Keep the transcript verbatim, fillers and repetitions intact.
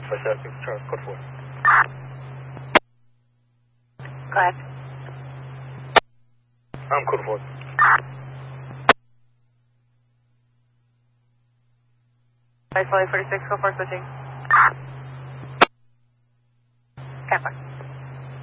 five seven six Charles, code four. Go ahead. I'm code four. Five forty six, code four switching.